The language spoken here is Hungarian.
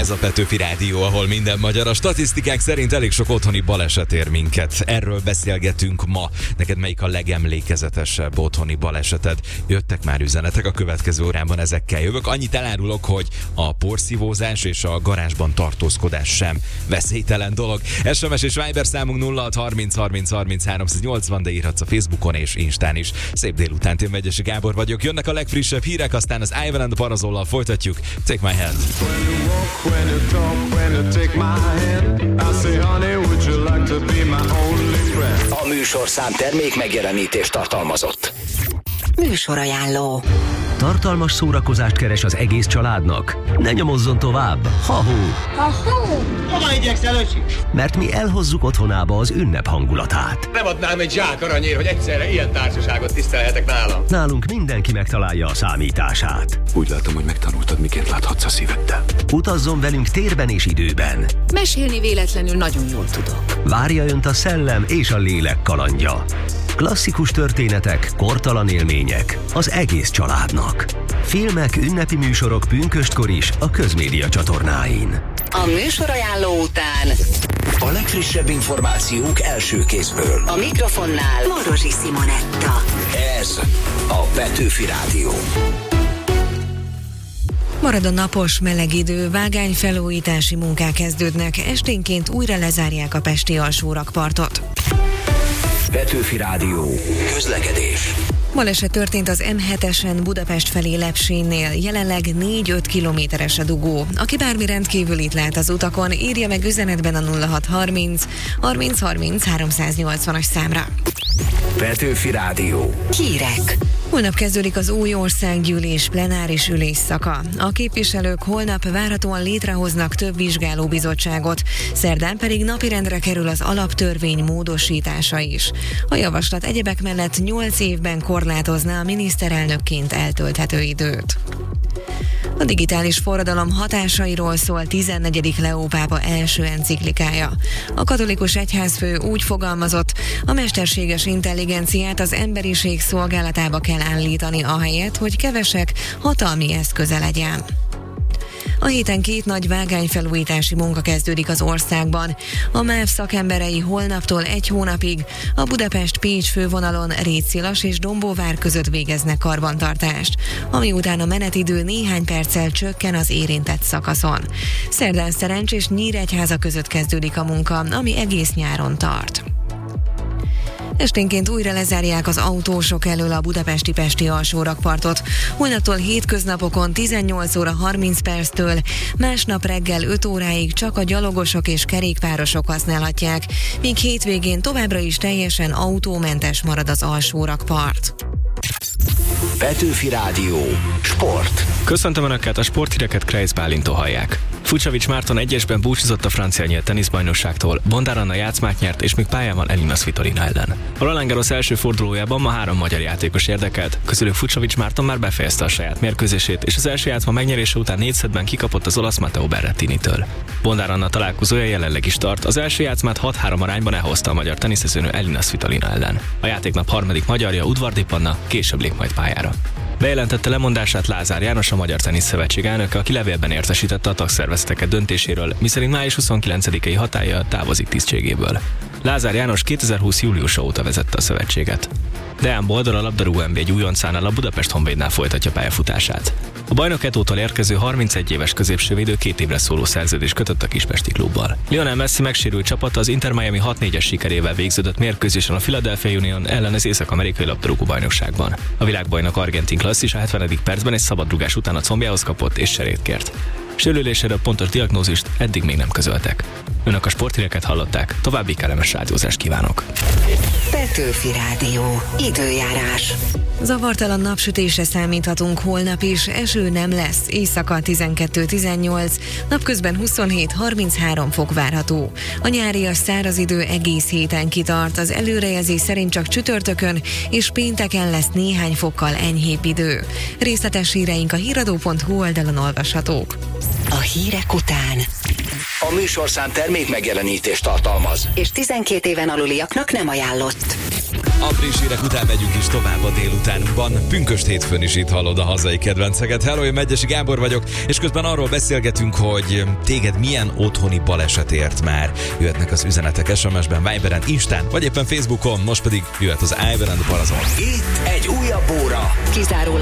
Ez a Petőfi Rádió, ahol minden magyar. A statisztikák szerint elég sok otthoni baleset ér minket. Erről beszélgetünk ma. Neked melyik a legemlékezetesebb otthoni baleseted? Jöttek már üzenetek, a következő órában ezekkel jövök. Annyit elárulok, hogy a porszívózás és a garázsban tartózkodás sem veszélytelen dolog. SMS és Viber számunk 0630 30 30 380, de írhatsz a Facebookon és Instán is. Szép délután, én Megyesi Gábor vagyok. Jönnek a legfrissebb hírek, aztán az Ivan and the Parazollal folytatjuk. Take my hand. A műsorszám termék megjelenítést tartalmazott. Műsorajánló. Tartalmas szórakozást keres az egész családnak? Ne nyomozzon tovább! Ha-hó! Hova igyekszel, öcsi? Mert mi elhozzuk otthonába az ünnep hangulatát. Nem adnám egy zsák aranyért, hogy egyszerre ilyen társaságot tisztelhetek nálam. Nálunk mindenki megtalálja a számítását. Úgy látom, hogy megtanultad, miként láthatsz a szíveddel. Utazzon velünk térben és időben. Mesélni véletlenül nagyon jól tudok. Várja önt a szellem és a lélek kalandja. Klasszikus történetek, kortalan élmények az egész családnak. Filmek, ünnepi műsorok pünköstkor is a Közmédia csatornáin. A műsorajánló után A legfrissebb információk első kézből. a mikrofonnál Morozsi Simonetta. Ez a Petőfi Rádió. Marad a napos, meleg idő, vágányfelújítási munkák kezdődnek, esténként újra lezárják a pesti alsórakpartot. Petőfi Rádió. Közlekedés. Baleset történt az M7-esen Budapest felé Lepsénynél, jelenleg 4-5 kilométeres a dugó. Aki bármi rendkívülit lát az utakon, írja meg üzenetben a 0630 30 30 380-as számra. Petőfi Rádió. Hírek. Holnap kezdődik az új országgyűlés plenáris ülésszaka. A képviselők holnap várhatóan létrehoznak több vizsgálóbizottságot, szerdán pedig napirendre kerül az alaptörvény módosítása is. A javaslat egyebek mellett 8 évben korlátozná a miniszterelnökként eltölthető időt. A digitális forradalom hatásairól szól 14. Leó pápa első enciklikája. A katolikus egyházfő úgy fogalmazott, a mesterséges intelligenciát az emberiség szolgálatába kell állítani ahelyett, hogy kevesek hatalmi eszköze legyen. A héten 2 nagy vágányfelújítási munka kezdődik az országban. A MÁV szakemberei holnaptól 1 hónapig a Budapest-Pécs fővonalon Rétszilas és Dombóvár között végeznek karbantartást, ami után a menetidő néhány perccel csökken az érintett szakaszon. Szerdán Szerencs és Nyíregyháza között kezdődik a munka, ami egész nyáron tart. Esténként újra lezárják az autósok elől a budapesti pesti alsórakpartot. Holnaptól hétköznapokon 18 óra 30 perctől, másnap reggel 5 óráig csak a gyalogosok és kerékpárosok használhatják, míg hétvégén továbbra is teljesen autómentes marad az alsórakpart. Petőfi Rádió. Sport. Köszöntöm Önöket, a sporthíreket Kreisz Bálintól hallják. Fucsovics Márton egyesben búcsúzott a francia nyílt teniszbajnokságtól, Bondár Anna játszmát nyert, és még pályán van Elina Svitolina ellen. A Roland Garros első fordulójában ma 3 magyar játékos érdekelt, közülük Fucsovics Márton már befejezte a saját mérkőzését, és az első játszma megnyerése után 4 szettben kikapott az olasz Matteo Berrettinitől. Bondár Anna találkozója jelenleg is tart, az első játszmát 6-3 arányban elhozta a magyar teniszezőnő Elina Svitolina ellen. A játéknap harmadik magyarja Udvardi Panna később lép majd pályára. Bejelentette lemondását Lázár János, a Magyar Teniszszövetség elnöke, aki levélben értesítette a tagszervezeteket döntéséről, miszerint május 29-i hatállyal távozik tisztségéből. Lázár János 2020. júliusa óta vezette a szövetséget. Deán Boldor a labdarúgó NB1 újoncánál, a Budapest Honvédnál folytatja pályafutását. A bajnok Etótól érkező 31 éves középsővédő 2 évre szóló szerződést kötött a kispesti klubbal. Lionel Messi megsérült csapata az Inter Miami 6-4-es sikerével végződött mérkőzésen a Philadelphia Union ellen az észak-amerikai labdarúgó bajnokságban. A világbajnok argentin klasszis a 70. percben egy szabadrugás után a combjához kapott és cserét kért. Sérülésére pontos diagnózist eddig még nem közöltek. Önök a sporthíreket hallották, további kellemes rádiózást kívánok. Petőfi Rádió. Időjárás. Zavartalan napsütésre számíthatunk holnap is, eső nem lesz, éjszaka 12-18, napközben 27-33 fok várható. A nyárias száraz idő egész héten kitart, az előrejelzés szerint csak csütörtökön és pénteken lesz néhány fokkal enyhébb idő. Részletes híreink a híradó.hu oldalon olvashatók. A hírek után A műsorszám termék megjelenítést tartalmaz. és 12 éven aluliaknak nem ajánlott. A friss hírek után megyünk is tovább a délutánunkban. Pünkösd hétfőn is itt hallod a hazai kedvenceket. Hello, én Megyesi Gábor vagyok, és közben arról beszélgetünk, hogy téged milyen otthoni baleset ért már. Jöhetnek az üzenetek SMS-ben, Viberen, Instán, vagy éppen Facebookon, most pedig jöhet az Ivan and the Parazon. Itt egy újabb óra. Kizárólag